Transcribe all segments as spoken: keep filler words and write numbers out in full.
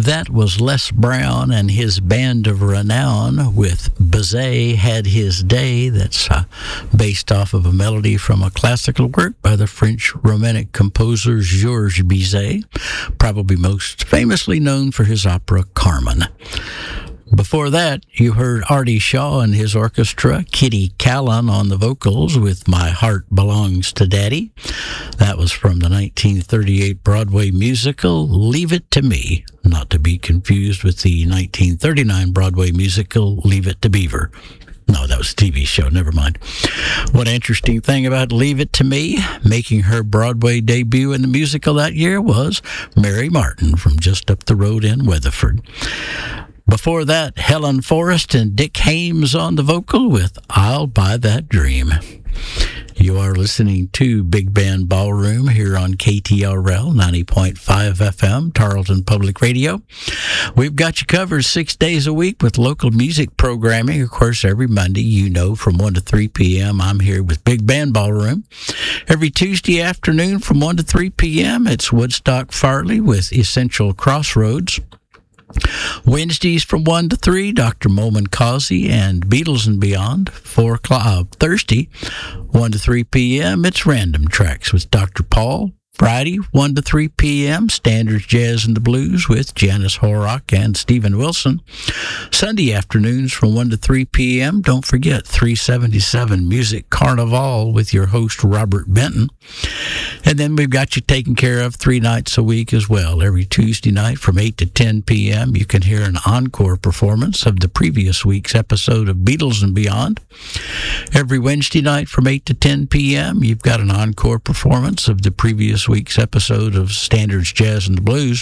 That was Les Brown and his band of renown with Bizet Had His Day. That's uh, based off of a melody from a classical work by the French Romantic composer Georges Bizet, probably most famously known for his opera Carmen. Before that, you heard Artie Shaw and his orchestra, Kitty Callan on the vocals with My Heart Belongs to Daddy. That was from the nineteen thirty-eight Broadway musical, Leave It to Me, not to be confused with the nineteen thirty-nine Broadway musical, Leave It to Beaver. No, that was a T V show, never mind. One interesting thing about Leave It to Me, making her Broadway debut in the musical that year, was Mary Martin from just up the road in Weatherford. Before that, Helen Forrest and Dick Hames on the vocal with I'll Buy That Dream. You are listening to Big Band Ballroom here on K T R L ninety point five F M, Tarleton Public Radio. We've got you covered six days a week with local music programming. Of course, every Monday, you know, from one to three p.m., I'm here with Big Band Ballroom. Every Tuesday afternoon from one to three p.m., it's Woodstock Farley with Essential Crossroads. Wednesdays from one to three, Doctor Moman Causey and Beatles and Beyond. Four o'clock, uh, Thursday, one to three p.m., it's Random Tracks with Doctor Paul. Friday, one to three p.m., Standards Jazz and the Blues with Janice Horrock and Stephen Wilson. Sunday afternoons from one to three p.m., don't forget three seventy-seven Music Carnival with your host, Robert Benton. And then we've got you taken care of three nights a week as well. Every Tuesday night from eight to ten p.m., you can hear an encore performance of the previous week's episode of Beatles and Beyond. Every Wednesday night from eight to ten p.m., you've got an encore performance of the previous week's episode of Standards Jazz and the Blues.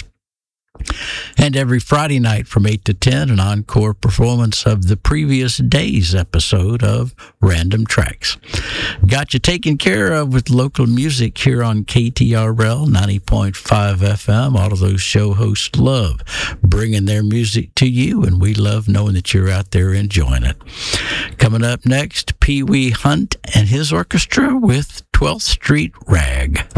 And every Friday night from eight to ten, an encore performance of the previous day's episode of Random Tracks. Got you taken care of with local music here on K T R L ninety point five F M. All of those show hosts love bringing their music to you, and we love knowing that you're out there enjoying it. Coming up next, Pee Wee Hunt and his orchestra with twelfth Street Rag.